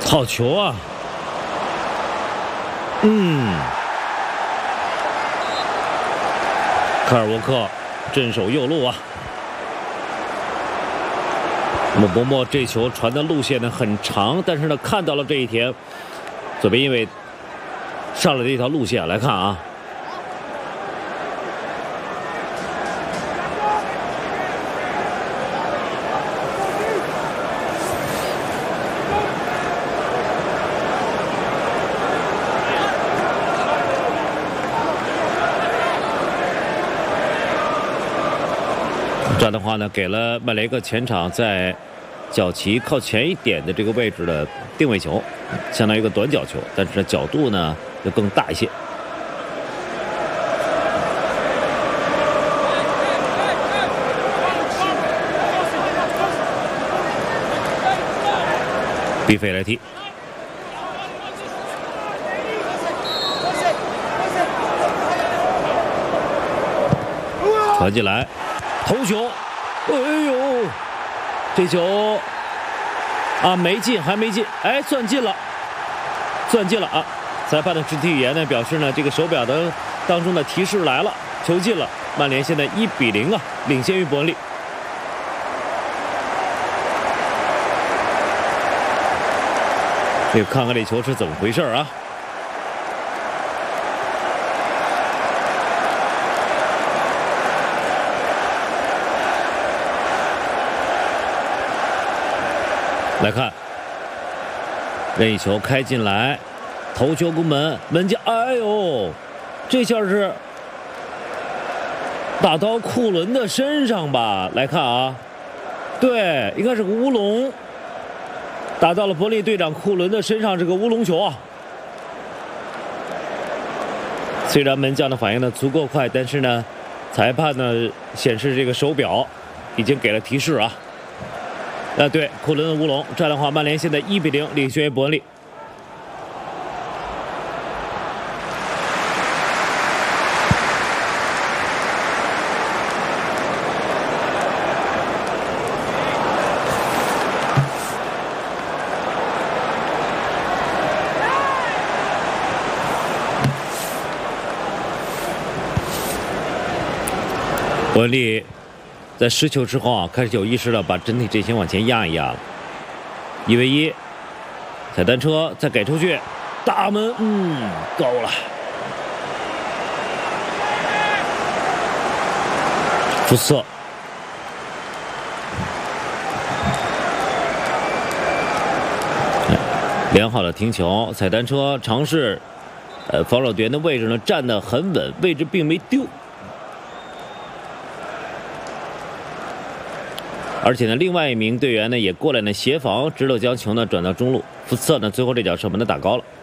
好球啊！卡尔沃克镇守右路啊。那么伯莫这球传的路线呢很长，但是呢看到了这一田左边因为上了这条路线来看啊。这样的话呢，给了曼联一个前场在角旗靠前一点的这个位置的定位球，相当于一个短角球，但是角度呢就更大一些。毕费来踢。传进来。头球，哎呦，这球啊没进，还没进，哎，算进了，算进了啊！裁判的肢体语言呢表示呢，这个手表的当中的提示来了，球进了。曼联现在1-0啊，领先于伯恩利。这看看这球是怎么回事啊？来看，任意球开进来，头球攻门，门将，哎呦，这下是打到库伦的身上吧？来看啊，对，应该是个乌龙，打到了伯利队长库伦的身上，这个乌龙球啊。虽然门将的反应呢足够快，但是呢，裁判呢显示这个手表已经给了提示啊。对，库伦的乌龙，这样的话，曼联现在1-0领先于伯恩利。伯恩利在失球之后啊，开始有意识的把整体阵型往前压一压了。1v1，踩单车再给出去，大门，高了。福斯特，良好的停球，踩单车尝试，防守队员的位置呢站得很稳，位置并没丢。而且呢，另外一名队员呢也过来呢协防，直到将球呢转到中路。福斯特呢最后这脚射门呢打高了。